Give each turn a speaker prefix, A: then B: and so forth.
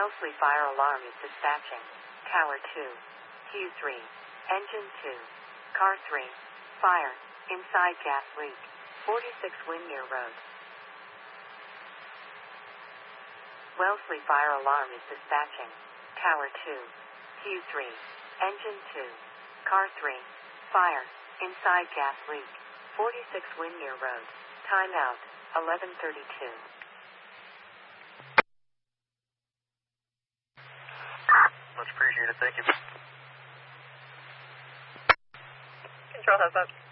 A: Wellesley fire alarm is dispatching. Tower 2. Q3. Engine 2. Car 3. Fire. Inside gas leak. 46 Windmere Road. Wellesley fire alarm is dispatching. Tower 2. Q3. Engine 2. Car 3. Fire. Inside gas leak. 46 Windmere Road. Timeout. 11:32.
B: Much appreciated. Thank you.
C: Control, how's that?